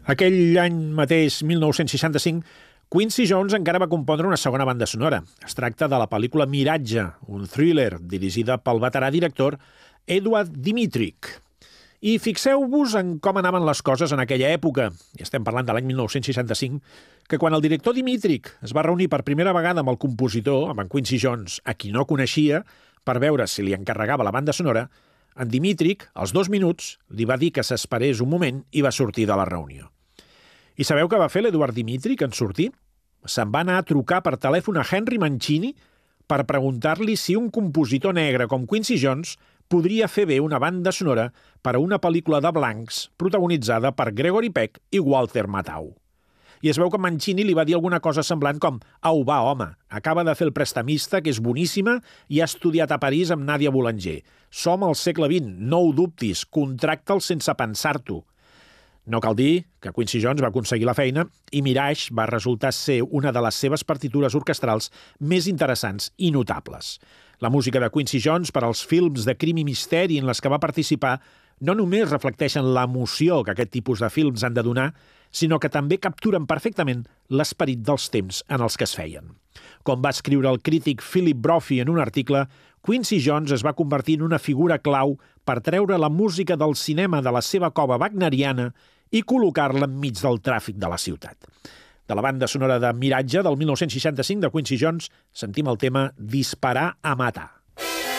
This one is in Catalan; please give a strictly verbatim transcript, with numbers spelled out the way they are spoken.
Aquell any mateix, mil nou-cents seixanta-cinc, Quincy Jones encara va compondre una segona banda sonora. Es tracta de la pel·lícula Miratge, un thriller dirigida pel veterà director Edward Dmytryk. I fixeu-vos en com anaven les coses en aquella època, i estem parlant de l'any mil nou-cents seixanta-cinc, que quan el director Dmytryk es va reunir per primera vegada amb el compositor, amb en Quincy Jones, a qui no coneixia, per veure si li encarregava la banda sonora, en Dmytryk, als dos minuts, li va dir que s'esperés un moment i va sortir de la reunió. I sabeu què va fer l'Edward Dmytryk en sortir? Se'n va anar a trucar per telèfon a Henry Mancini per preguntar-li si un compositor negre com Quincy Jones podria fer bé una banda sonora per a una pel·lícula de blancs protagonitzada per Gregory Peck i Walter Matthau. I es veu que Mancini li va dir alguna cosa semblant com «Au, va, home, acaba de fer El prestamista, que és boníssima, i ha estudiat a París amb Nadia Boulanger. Som al segle vint, no ho dubtis, contracta'l sense pensar-t'ho». No cal dir que Quincy Jones va aconseguir la feina i Mirage va resultar ser una de les seves partitures orquestrals més interessants i notables. La música de Quincy Jones per als films de crim i misteri en les que va participar no només reflecteixen l'emoció que aquest tipus de films han de donar, sinó que també capturen perfectament l'esperit dels temps en els que es feien. Com va escriure el crític Philip Brophy en un article, Quincy Jones es va convertir en una figura clau per treure la música del cinema de la seva cova wagneriana i col·locar-la enmig del tràfic de la ciutat. De la banda sonora de Miratge del mil nou-cents seixanta-cinc de Quincy Jones sentim el tema Disparar a matar.